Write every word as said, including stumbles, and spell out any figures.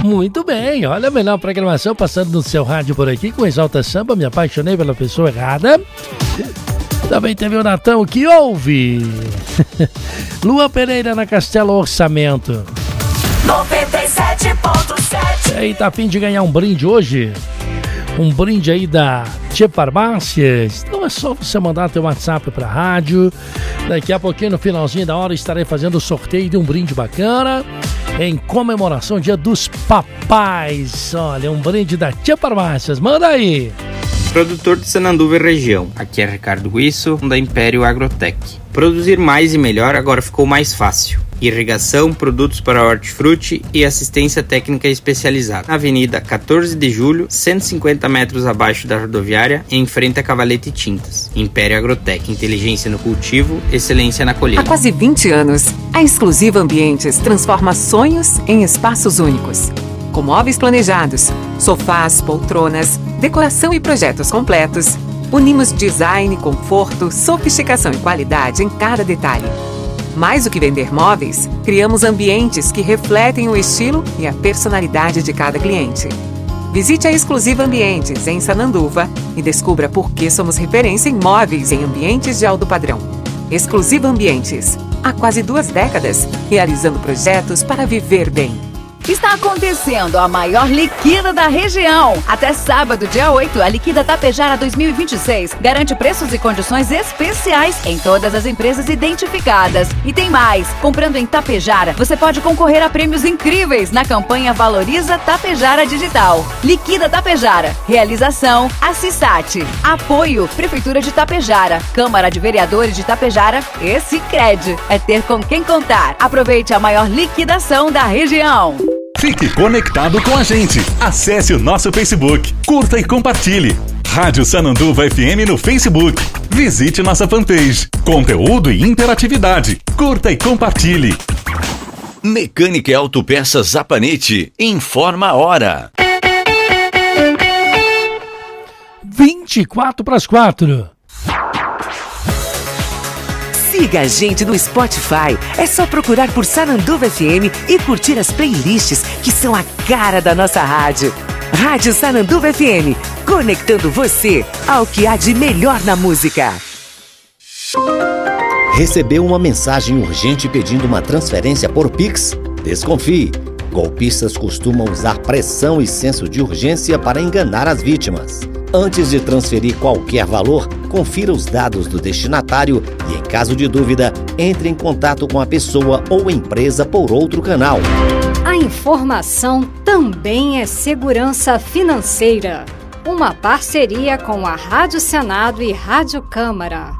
Muito bem, olha a melhor programação passando no seu rádio por aqui com Exalta Samba. Me apaixonei pela pessoa errada. Também teve o Natão que ouve. Lua Pereira na Castelo Orçamento. noventa e sete ponto sete. E aí, tá a fim de ganhar um brinde hoje? Um brinde aí da Tchê Farmácias. Então é só você mandar teu WhatsApp pra rádio. Daqui a pouquinho, no finalzinho da hora, estarei fazendo o sorteio de um brinde bacana em comemoração ao Dia dos Papais. Olha, um brinde da Tchê Farmácias. Manda aí! Produtor de Sananduva e região. Aqui é Ricardo Guisso, da Império Agrotech. Produzir mais e melhor agora ficou mais fácil. Irrigação, produtos para hortifruti e assistência técnica especializada. Na Avenida quatorze de julho, cento e cinquenta metros abaixo da rodoviária, em frente a Cavalete Tintas. Império Agrotech, inteligência no cultivo, excelência na colheita. Há quase vinte anos, a Exclusiva Ambientes transforma sonhos em espaços únicos. Com móveis planejados, sofás, poltronas, decoração e projetos completos, unimos design, conforto, sofisticação e qualidade em cada detalhe. Mais do que vender móveis, criamos ambientes que refletem o estilo e a personalidade de cada cliente. Visite a Exclusiva Ambientes em Sananduva e descubra por que somos referência em móveis em ambientes de alto padrão. Exclusiva Ambientes, há quase duas décadas, realizando projetos para viver bem. Está acontecendo a maior liquida da região. Até sábado, dia oito, a Liquida Tapejara dois mil e vinte e seis garante preços e condições especiais em todas as empresas identificadas. E tem mais, comprando em Tapejara, você pode concorrer a prêmios incríveis na campanha Valoriza Tapejara Digital. Liquida Tapejara, realização Assisat. Apoio Prefeitura de Tapejara, Câmara de Vereadores de Tapejara e Sicredi. É ter com quem contar. Aproveite a maior liquidação da região. Fique conectado com a gente. Acesse o nosso Facebook, curta e compartilhe. Rádio Sananduva F M no Facebook. Visite nossa fanpage. Conteúdo e interatividade. Curta e compartilhe. Mecânica e Autopeças Zapanete informa a hora. vinte e quatro para as quatro. Siga a gente no Spotify. É só procurar por Sananduva F M e curtir as playlists que são a cara da nossa rádio. Rádio Sananduva F M, conectando você ao que há de melhor na música. Recebeu uma mensagem urgente pedindo uma transferência por Pix? Desconfie. Golpistas costumam usar pressão e senso de urgência para enganar as vítimas. Antes de transferir qualquer valor, confira os dados do destinatário e, em caso de dúvida, entre em contato com a pessoa ou empresa por outro canal. A informação também é segurança financeira. Uma parceria com a Rádio Senado e Rádio Câmara.